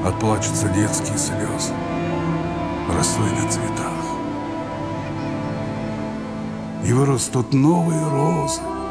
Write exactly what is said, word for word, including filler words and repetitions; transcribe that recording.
отплачутся детские слезы, рослы на цветах. И вырастут новые розы,